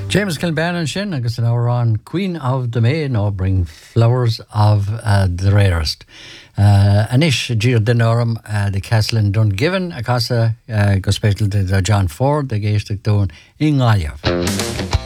James Kilbannon sin agus an ára an Queen of the May nó bring flowers of the rarest. Anis Gir den orm de Castlin Dungiven a casa go special de John Ford de géiste dún in Galia.